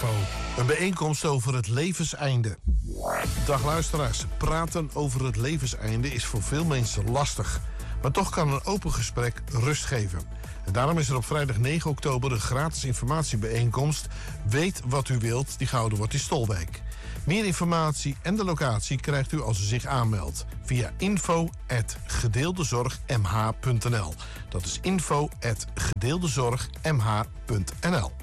Info. Een bijeenkomst over het levenseinde. Dag luisteraars, praten over het levenseinde is voor veel mensen lastig. Maar toch kan een open gesprek rust geven. En daarom is er op vrijdag 9 oktober een gratis informatiebijeenkomst Weet wat u wilt, die gehouden wordt in Stolwijk. Meer informatie en de locatie krijgt u als u zich aanmeldt via info@gedeeldezorgmh.nl. Dat is info@gedeeldezorgmh.nl.